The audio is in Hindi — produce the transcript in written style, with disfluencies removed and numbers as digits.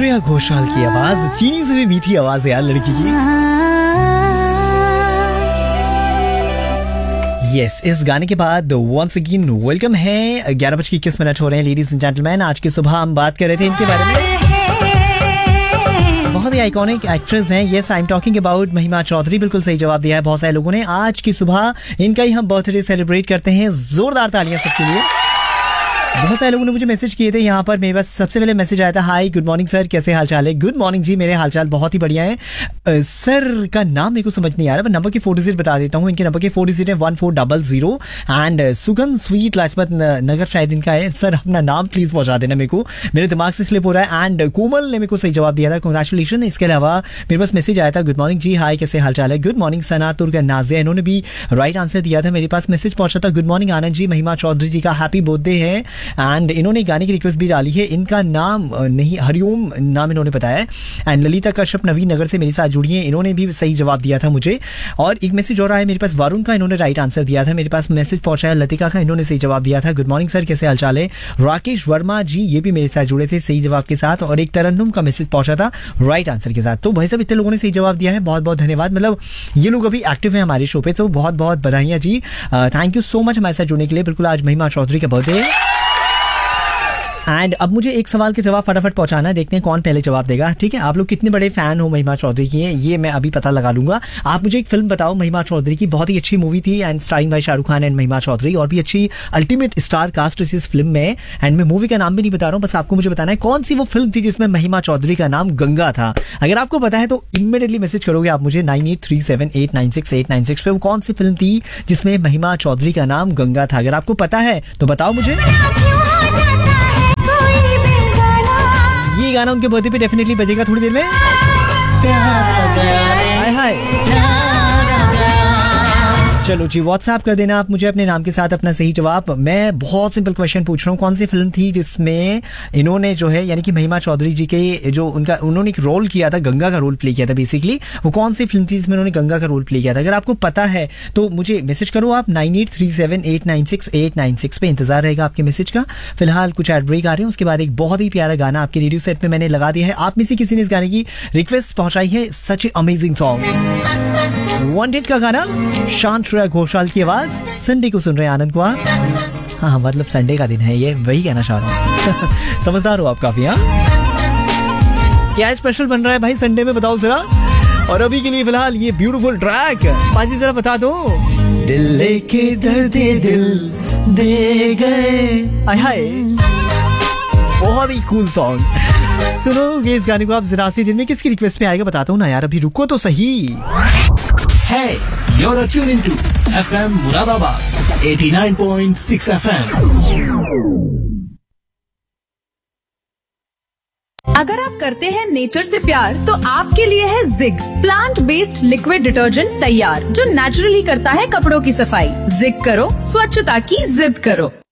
श्रेया घोषाल की आवाज, चीनी से भी मीठी आवाज है यार लड़की की। यस, इस गाने के बाद वंस अगेन वेलकम है। 11:21 हो रहे हैं लेडीज एंड जेंटलमैन। आज की सुबह हम बात कर रहे थे इनके बारे में। बहुत ही आइकॉनिक एक्ट्रेस हैं। Yes, I am talking about महिमा चौधरी। बिल्कुल सही जवाब दिया है बहुत सारे लोगों ने। आज की सुबह इनका ही हम बर्थडे सेलिब्रेट करते हैं। जोरदार तालियां सबके लिए। बहुत सारे लोगों ने मुझे मैसेज किए थे यहाँ पर। मेरे पास सबसे पहले मैसेज आया था, हाय गुड मॉर्निंग सर, कैसे हालचाल है। गुड मॉर्निंग जी, मेरे हालचाल बहुत ही बढ़िया है। सर का नाम मेरे को समझ नहीं आ रहा, मैं नंबर के 4 डिजिट बता देता हूँ। इनके नंबर के 4 डिजिट है 1400 एंड सुगंध स्वीट लाजपत नगर शायद इनका है। सर अपना नाम प्लीज पहुंचा देना मेरे को, मेरे दिमाग से स्लिप हो रहा है। एंड कोमल ने मेरे को सही जवाब दिया था, कंग्रेचुलेशन। इसके अलावा मेरे पास मैसेज आया था, गुड मॉर्निंग जी, हाय कैसे हालचाल है। गुड मॉर्निंग सना तुर्क नाजिया, इन्होंने भी राइट आंसर दिया था। मेरे पास मैसेज पहुंचा था, गुड मॉर्निंग आनंद जी, महिमा चौधरी जी का हैप्पी बर्थडे है एंड इन्होंने गाने की रिक्वेस्ट भी डाली है। इनका नाम नहीं, हरिओम नाम इन्होंने बताया। एंड ललिता कश्यप नवीन नगर से मेरे साथ जुड़ी हैं, इन्होंने भी सही जवाब दिया था मुझे। और एक मैसेज और आया मेरे पास, वरुण का, इन्होंने राइट आंसर दिया था। मेरे पास मैसेज पहुंचा है लतिका का, इन्होंने सही जवाब दिया था। गुड मॉर्निंग सर, कैसे हालचाल है। राकेश वर्मा जी, ये भी मेरे साथ जुड़े थे सही जवाब के साथ। और एक तरन्नुम का मैसेज पहुंचा था राइट आंसर के साथ। तो भाई साहब इतने लोगों ने सही जवाब दिया है, बहुत बहुत धन्यवाद। मतलब ये लोग अभी एक्टिव है हमारे शो पे, तो बहुत बहुत बधाइयां जी। थैंक यू सो मच हमारे साथ जुड़ने के लिए। बिल्कुल आज महिमा चौधरी का बर्थडे। एंड अब मुझे एक सवाल के जवाब फटाफट पहुंचाना है, देखते हैं कौन पहले जवाब देगा। ठीक है, आप लोग कितने बड़े फैन हो महिमा चौधरी की है ये मैं अभी पता लगा लूंगा। आप मुझे एक फिल्म बताओ महिमा चौधरी की, बहुत ही अच्छी मूवी थी and starring bye Shahrukh Khan and महिमा चौधरी, और भी अच्छी अल्टीमेट स्टार कास्ट इस फिल्म में। एंड मैं मूवी का नाम भी नहीं बता रहा हूँ, बस आपको मुझे बताना है कौन सी वो फिल्म थी जिसमें महिमा चौधरी का नाम गंगा था। अगर आपको पता है तो इमीडिएटली मैसेज करोगे आप मुझे 9837896896 पे। वो कौन सी फिल्म थी जिसमें महिमा चौधरी का नाम गंगा था। अगर आपको पता है तो बताओ मुझे। ये गाना उनके बर्थडे पे डेफिनेटली बजेगा थोड़ी देर में। हाय हाय, चलो जी व्हाट्सएप कर देना आप मुझे अपने नाम के साथ अपना सही जवाब। मैं बहुत सिंपल क्वेश्चन पूछ रहा हूँ, कौन सी फिल्म थी जिसमें इन्होंने जो है यानी कि महिमा चौधरी जी के जो उन्होंने एक रोल किया था, गंगा का रोल प्ले किया था बेसिकली, वो कौन सी फिल्म थी जिसमें उन्होंने गंगा का रोल प्ले किया था। अगर आपको पता है तो मुझे मैसेज करो आप 9837896896 पे। इंतजार रहेगा आपके मैसेज का। फिलहाल कुछ एड ब्रेक आ रहे हैं, उसके बाद एक बहुत ही प्यारा गाना आपके रेडियो सेट पे मैंने लगा दिया है। आप में से किसी ने इस गाने की रिक्वेस्ट पहुंचाई है, सच ए अमेजिंग सॉन्ग, वांटेड का गाना, शान श्रेया घोषाल की आवाज। संडे को सुन रहे हैं आनंद को आप। हाँ मतलब संडे का दिन है ये, वही कहना चाह रहा हूँ। समझदार हो आप काफी। हाँ क्या स्पेशल बन रहा है भाई संडे में, बताओ जरा। और अभी के लिए फिलहाल ये ब्यूटीफुल ट्रैक पाजी जरा बता दो। दिल लेके दर्दे दिल दे गए, हाय बहुत ही कूल सॉन्ग। सुनोगे इस गाने को आप जरा सी दिन में, किसकी रिक्वेस्ट पे आएगा बताता हूँ ना यार, अभी रुको तो सही। Hey, you're tuned into FM Muradabad 89.6 FM. अगर आप करते हैं नेचर से प्यार तो आपके लिए है zig, plant based liquid detergent तैयार, जो नेचुरली करता है कपड़ों की सफाई। जिग करो, स्वच्छता की जिद करो।